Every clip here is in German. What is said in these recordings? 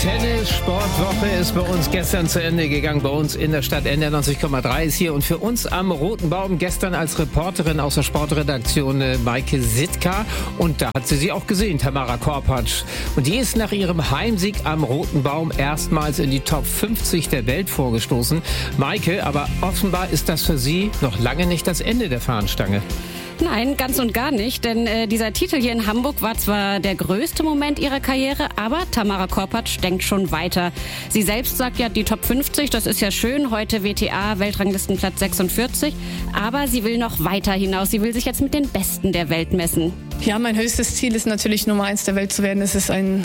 Tennis-Sportwoche ist bei uns gestern zu Ende gegangen. Bei uns in der Stadt NDR 90,3 ist hier. Und für uns am Roten Baum gestern als Reporterin aus der Sportredaktion Maike Sitka. Und da hat sie auch gesehen, Tamara Korpatsch. Und die ist nach ihrem Heimsieg am Roten Baum erstmals in die Top 50 der Welt vorgestoßen. Maike, aber offenbar ist das für sie noch lange nicht das Ende der Fahnenstange. Nein, ganz und gar nicht, denn dieser Titel hier in Hamburg war zwar der größte Moment ihrer Karriere, aber Tamara Korpatsch denkt schon weiter. Sie selbst sagt ja, die Top 50, das ist ja schön, heute WTA, Weltranglistenplatz 46, aber sie will noch weiter hinaus, sie will sich jetzt mit den Besten der Welt messen. Ja, mein höchstes Ziel ist natürlich Nummer 1 der Welt zu werden. Es ist ein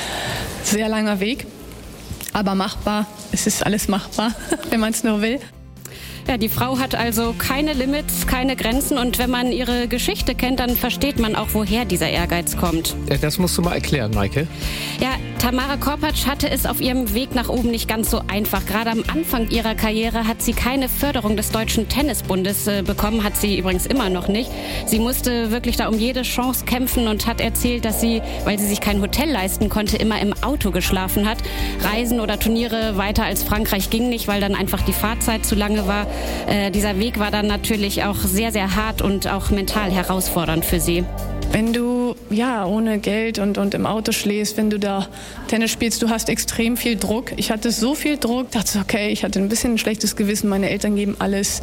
sehr langer Weg, aber machbar. Es ist alles machbar, wenn man es nur will. Ja, die Frau hat also keine Limits, keine Grenzen und wenn man ihre Geschichte kennt, dann versteht man auch, woher dieser Ehrgeiz kommt. Das musst du mal erklären, Maike. Ja, Tamara Korpatsch hatte es auf ihrem Weg nach oben nicht ganz so einfach. Gerade am Anfang ihrer Karriere hat sie keine Förderung des Deutschen Tennisbundes bekommen, hat sie übrigens immer noch nicht. Sie musste wirklich da um jede Chance kämpfen und hat erzählt, dass sie, weil sie sich kein Hotel leisten konnte, immer im Auto geschlafen hat. Reisen oder Turniere weiter als Frankreich ging nicht, weil dann einfach die Fahrzeit zu lange war. Dieser Weg war dann natürlich auch sehr, sehr hart und auch mental herausfordernd für sie. Wenn du ohne Geld und im Auto schläfst, wenn du da Tennis spielst, du hast extrem viel Druck. Ich hatte so viel Druck, dachte okay, ich hatte ein bisschen ein schlechtes Gewissen, meine Eltern geben alles.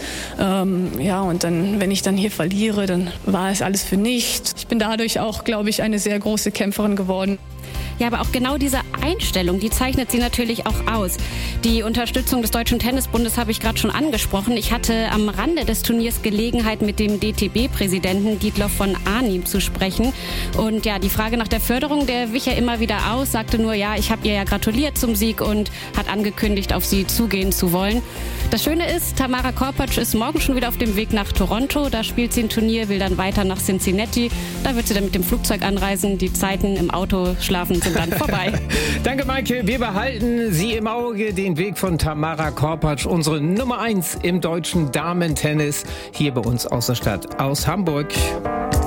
Und dann, wenn ich dann hier verliere, dann war es alles für nichts. Ich bin dadurch auch, glaube ich, eine sehr große Kämpferin geworden. Ja, aber auch genau diese Einstellung, die zeichnet sie natürlich auch aus. Die Unterstützung des Deutschen Tennisbundes habe ich gerade schon angesprochen. Ich hatte am Rande des Turniers Gelegenheit, mit dem DTB-Präsidenten Dietlof von Arnim zu sprechen. Und ja, die Frage nach der Förderung, der wich ja immer wieder aus, sagte nur, ja, ich habe ihr ja gratuliert zum Sieg und hat angekündigt, auf sie zugehen zu wollen. Das Schöne ist, Tamara Korpatsch ist morgen schon wieder auf dem Weg nach Toronto. Da spielt sie ein Turnier, will dann weiter nach Cincinnati. Da wird sie dann mit dem Flugzeug anreisen. Die Zeiten im Auto schlafen sind dann vorbei. Danke, Maike. Wir behalten Sie im Auge, den Weg von Tamara Korpatsch, unsere Nummer 1 im deutschen Damentennis, hier bei uns aus der Stadt, aus Hamburg.